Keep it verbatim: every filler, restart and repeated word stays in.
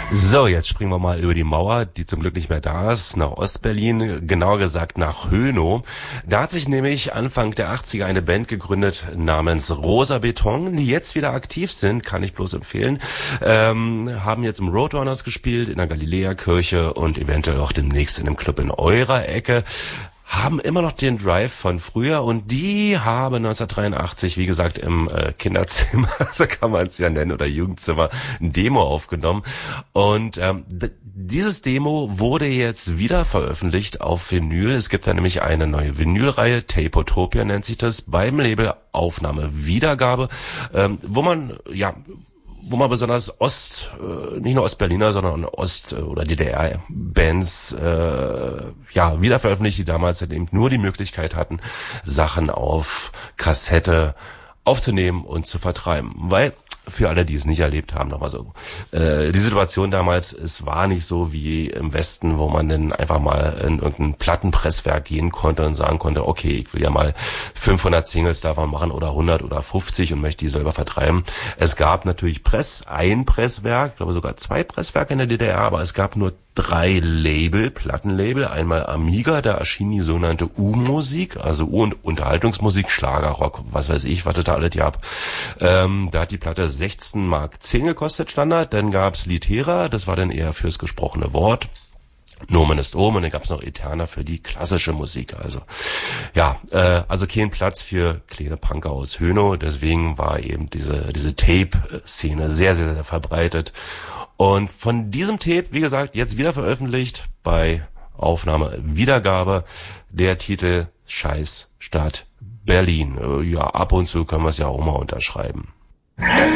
So, jetzt springen wir mal über die Mauer, die zum Glück nicht mehr da ist, nach Ostberlin, genauer gesagt nach Hönow. Da hat sich nämlich Anfang der achtziger eine Band gegründet namens Rosa Beton, die jetzt wieder aktiv sind, kann ich bloß empfehlen. Ähm, haben jetzt im Roadrunners gespielt, in der Galiläa-Kirche und eventuell auch demnächst in einem Club in eurer Ecke. Haben immer noch den Drive von früher und die haben neunzehnhundertdreiundachtzig, wie gesagt, im äh, Kinderzimmer, so kann man es ja nennen, oder Jugendzimmer, ein Demo aufgenommen. Und ähm, d- dieses Demo wurde jetzt wieder veröffentlicht auf Vinyl. Es gibt da nämlich eine neue Vinylreihe, Tapotopia nennt sich das, beim Label Aufnahme Wiedergabe, ähm, wo man, ja, wo man besonders Ost, äh, nicht nur Ostberliner, sondern Ost- oder D D R-Bands äh, ja wieder veröffentlicht, die damals eben nur die Möglichkeit hatten, Sachen auf Kassette aufzunehmen und zu vertreiben. Weil, für alle, die es nicht erlebt haben, nochmal so, äh, die Situation damals, es war nicht so wie im Westen, wo man dann einfach mal in irgendein Plattenpresswerk gehen konnte und sagen konnte, okay, ich will ja mal fünfhundert Singles davon machen oder hundert oder fünfzig und möchte die selber vertreiben. Es gab natürlich Press, ein Presswerk, ich glaube sogar zwei Presswerke in der D D R, aber es gab nur drei Label, Plattenlabel, einmal Amiga, da erschien die sogenannte U-Musik, also U- und Unterhaltungsmusik, Schlager, Rock, was weiß ich, was das da alles gab. Ähm, da hat die Platte sechzehn Mark zehn gekostet, Standard. Dann gab's Litera, das war dann eher fürs gesprochene Wort. Nomen ist Omen, und dann gab's noch Eterna für die klassische Musik. Also ja, äh, also kein Platz für kleine Punker aus Hönow, deswegen war eben diese diese Tape-Szene sehr, sehr, sehr verbreitet. Und von diesem Tape, wie gesagt, jetzt wieder veröffentlicht bei Aufnahme Wiedergabe, der Titel Scheiß Stadt Berlin. Äh, ja, ab und zu können wir es ja auch mal unterschreiben.